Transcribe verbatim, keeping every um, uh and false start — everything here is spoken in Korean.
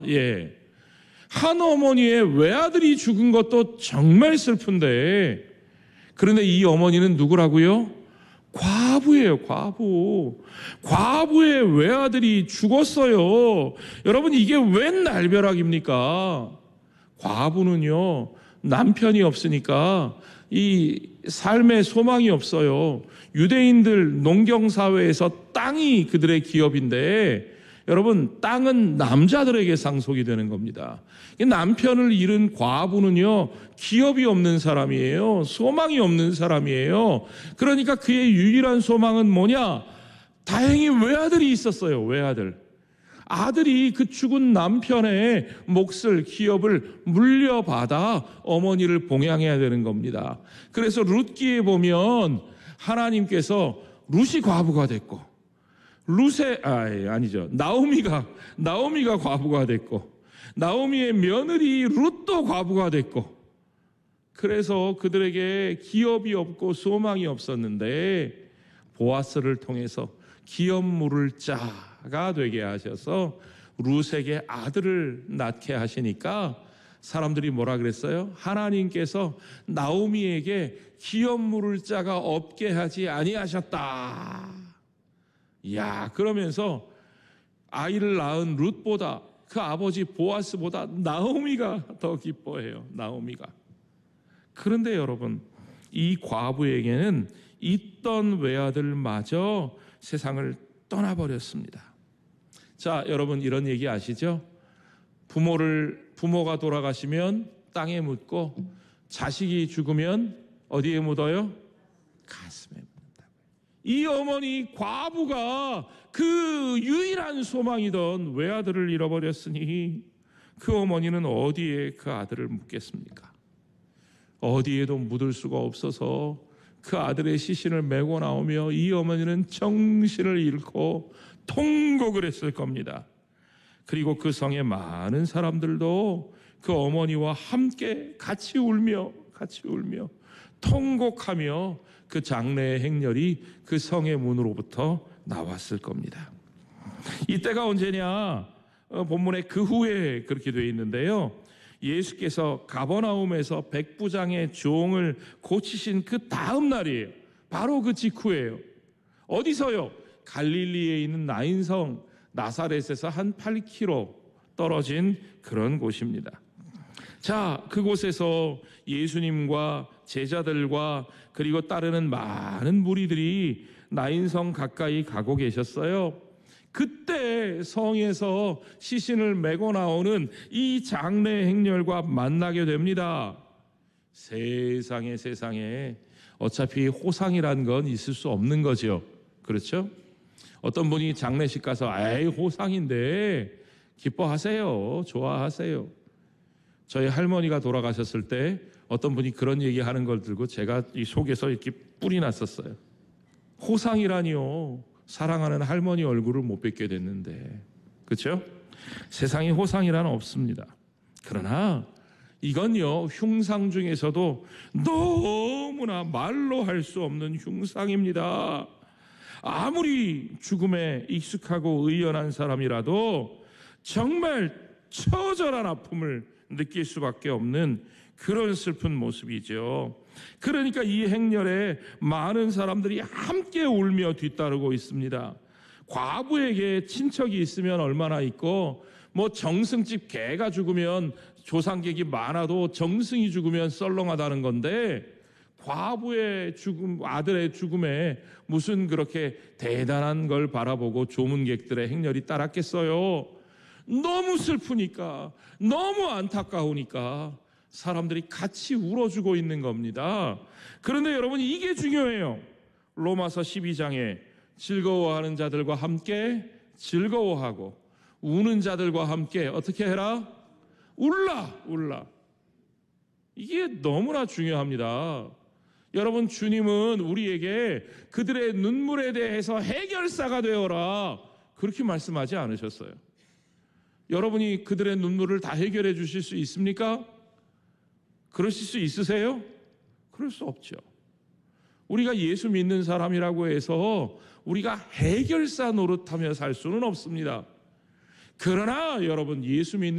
예. 한 어머니의 외아들이 죽은 것도 정말 슬픈데, 그런데 이 어머니는 누구라고요? 과부예요, 과부. 과부의 외아들이 죽었어요. 여러분, 이게 웬 날벼락입니까? 과부는요, 남편이 없으니까 이 삶의 소망이 없어요. 유대인들 농경사회에서 땅이 그들의 기업인데, 여러분, 땅은 남자들에게 상속이 되는 겁니다. 남편을 잃은 과부는요, 기업이 없는 사람이에요. 소망이 없는 사람이에요. 그러니까 그의 유일한 소망은 뭐냐? 다행히 외아들이 있었어요. 외아들. 아들이 그 죽은 남편의 몫을, 기업을 물려받아 어머니를 봉양해야 되는 겁니다. 그래서 룻기에 보면 하나님께서 룻이 과부가 됐고, 룻의 아 아니죠 나오미가 나오미가 과부가 됐고, 나오미의 며느리 룻도 과부가 됐고, 그래서 그들에게 기업이 없고 소망이 없었는데 보아스를 통해서 기업 물을 자가 되게 하셔서 룻에게 아들을 낳게 하시니까 사람들이 뭐라 그랬어요? 하나님께서 나오미에게 기업 물을 자가 없게 하지 아니하셨다. 야, 그러면서 아이를 낳은 룻보다, 그 아버지 보아스보다 나오미가 더 기뻐해요. 나오미가. 그런데 여러분, 이 과부에게는 있던 외아들마저 세상을 떠나버렸습니다. 자, 여러분, 이런 얘기 아시죠? 부모를 부모가 돌아가시면 땅에 묻고, 자식이 죽으면 어디에 묻어요? 가슴에 묻는다고요. 이 어머니 과부가 그 유일한 소망이던 외아들을 잃어버렸으니 그 어머니는 어디에 그 아들을 묻겠습니까? 어디에도 묻을 수가 없어서 그 아들의 시신을 메고 나오며 이 어머니는 정신을 잃고 통곡을 했을 겁니다. 그리고 그 성의 많은 사람들도 그 어머니와 함께 같이 울며 같이 울며 통곡하며 그 장례의 행렬이 그 성의 문으로부터 나왔을 겁니다. 이때가 언제냐? 본문에 그 후에 그렇게 되어 있는데요, 예수께서 가버나움에서 백부장의 종을 고치신 그 다음 날이에요. 바로 그 직후예요. 어디서요? 갈릴리에 있는 나인성 나사렛에서 한 팔 킬로미터 떨어진 그런 곳입니다. 자, 그곳에서 예수님과 제자들과 그리고 따르는 많은 무리들이 나인성 가까이 가고 계셨어요. 그때 성에서 시신을 메고 나오는 이 장례 행렬과 만나게 됩니다. 세상에 세상에, 어차피 호상이란 건 있을 수 없는 거죠. 그렇죠? 어떤 분이 장례식 가서 에이 호상인데 기뻐하세요. 좋아하세요. 저희 할머니가 돌아가셨을 때 어떤 분이 그런 얘기하는 걸 들고 제가 이 속에서 이렇게 뿔이 났었어요. 호상이라니요. 사랑하는 할머니 얼굴을 못 뵙게 됐는데, 그렇죠? 세상에 호상이란 없습니다. 그러나 이건요, 흉상 중에서도 너무나 말로 할 수 없는 흉상입니다. 아무리 죽음에 익숙하고 의연한 사람이라도 정말 처절한 아픔을 느낄 수밖에 없는 그런 슬픈 모습이죠. 그러니까 이 행렬에 많은 사람들이 함께 울며 뒤따르고 있습니다. 과부에게 친척이 있으면 얼마나 있고, 뭐 정승집 개가 죽으면 조상객이 많아도 정승이 죽으면 썰렁하다는 건데, 과부의 죽음, 아들의 죽음에 무슨 그렇게 대단한 걸 바라보고 조문객들의 행렬이 따랐겠어요? 너무 슬프니까, 너무 안타까우니까 사람들이 같이 울어주고 있는 겁니다. 그런데 여러분, 이게 중요해요. 로마서 십이 장에 즐거워하는 자들과 함께 즐거워하고 우는 자들과 함께 어떻게 해라? 울라, 울라. 이게 너무나 중요합니다. 여러분, 주님은 우리에게 그들의 눈물에 대해서 해결사가 되어라, 그렇게 말씀하지 않으셨어요. 여러분이 그들의 눈물을 다 해결해 주실 수 있습니까? 그러실 수 있으세요? 그럴 수 없죠. 우리가 예수 믿는 사람이라고 해서 우리가 해결사 노릇하며 살 수는 없습니다. 그러나 여러분 예수 믿는